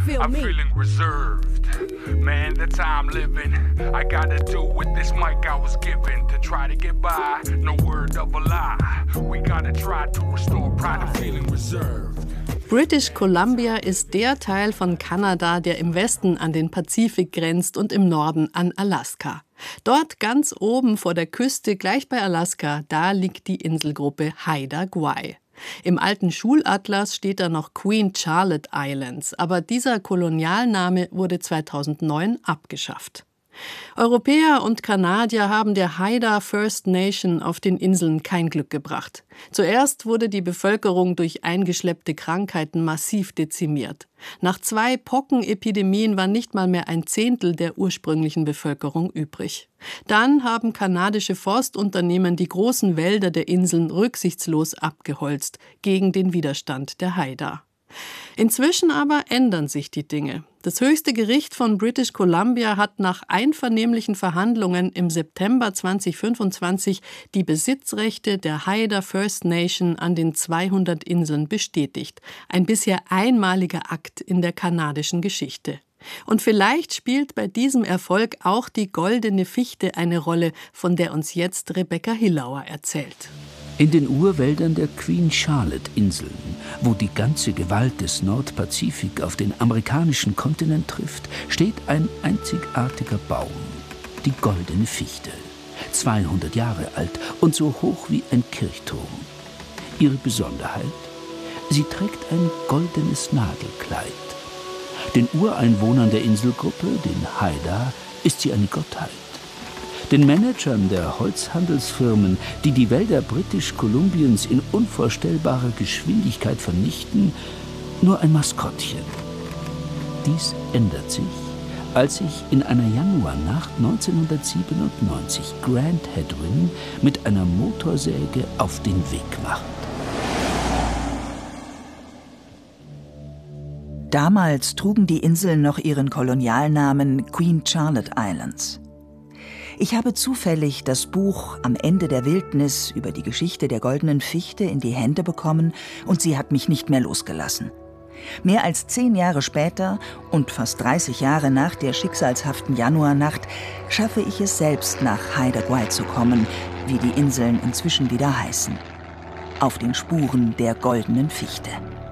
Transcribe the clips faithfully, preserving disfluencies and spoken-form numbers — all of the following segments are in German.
feel I'm me. feeling reserved. Man, the time living. I gotta do with this mic I was given to try to get by. No word of a lie. We gotta try to restore pride and feeling reserved. British Columbia ist der Teil von Kanada, der im Westen an den Pazifik grenzt und im Norden an Alaska. Dort ganz oben vor der Küste, gleich bei Alaska, da liegt die Inselgruppe Haida Gwaii. Im alten Schulatlas steht da noch Queen Charlotte Islands, aber dieser Kolonialname wurde zweitausendneun abgeschafft. Europäer und Kanadier haben der Haida First Nation auf den Inseln kein Glück gebracht. Zuerst wurde die Bevölkerung durch eingeschleppte Krankheiten massiv dezimiert. Nach zwei Pockenepidemien war nicht mal mehr ein Zehntel der ursprünglichen Bevölkerung übrig. Dann haben kanadische Forstunternehmen die großen Wälder der Inseln rücksichtslos abgeholzt, gegen den Widerstand der Haida. Inzwischen aber ändern sich die Dinge. Das höchste Gericht von British Columbia hat nach einvernehmlichen Verhandlungen im September zweitausendfünfundzwanzig die Besitzrechte der Haida First Nation an den zweihundert Inseln bestätigt. Ein bisher einmaliger Akt in der kanadischen Geschichte. Und vielleicht spielt bei diesem Erfolg auch die goldene Fichte eine Rolle, von der uns jetzt Rebecca Hillauer erzählt. In den Urwäldern der Queen Charlotte-Inseln, wo die ganze Gewalt des Nordpazifik auf den amerikanischen Kontinent trifft, steht ein einzigartiger Baum, die goldene Fichte. zweihundert Jahre alt und so hoch wie ein Kirchturm. Ihre Besonderheit? Sie trägt ein goldenes Nadelkleid. Den Ureinwohnern der Inselgruppe, den Haida, ist sie eine Gottheit. Den Managern der Holzhandelsfirmen, die die Wälder Britisch-Kolumbiens in unvorstellbarer Geschwindigkeit vernichten, nur ein Maskottchen. Dies ändert sich, als sich in einer Januarnacht neunzehnhundertsiebenundneunzig Grant Hedwin mit einer Motorsäge auf den Weg macht. Damals trugen die Inseln noch ihren Kolonialnamen Queen Charlotte Islands. Ich habe zufällig das Buch Am Ende der Wildnis über die Geschichte der goldenen Fichte in die Hände bekommen und sie hat mich nicht mehr losgelassen. Mehr als zehn Jahre später und fast dreißig Jahre nach der schicksalshaften Januarnacht schaffe ich es selbst, nach Haida Gwaii zu kommen, wie die Inseln inzwischen wieder heißen. Auf den Spuren der goldenen Fichte.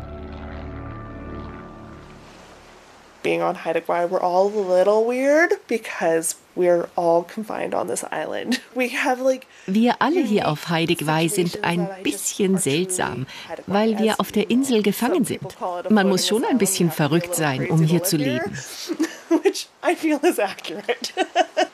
Being on Haida Gwaii, we're all a little weird because we're all confined on this island. We have like Wir alle hier auf Haida Gwaii sind ein bisschen seltsam, weil wir auf der Insel gefangen sind. Man muss schon ein bisschen verrückt sein, um hier zu leben. Which I feel is accurate.